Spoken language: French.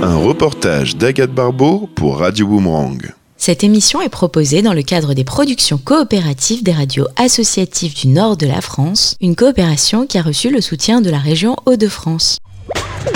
Un reportage d'Agathe Barbeau pour Radio Boomerang. Cette émission est proposée dans le cadre des productions coopératives des radios associatives du nord de la France, une coopération qui a reçu le soutien de la région Hauts-de-France.